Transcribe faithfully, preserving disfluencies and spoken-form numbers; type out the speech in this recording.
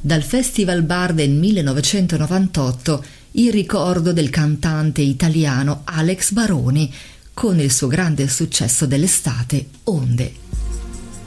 dal Festival Bar del millenovecentonovantotto il ricordo del cantante italiano Alex Baroni con il suo grande successo dell'estate Onde.